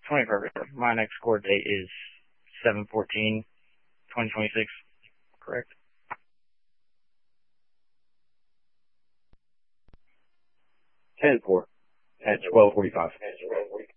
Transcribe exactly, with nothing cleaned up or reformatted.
twenty perfect. My next court date is seven fourteen twenty twenty-six. Correct? ten four at twelve forty-five.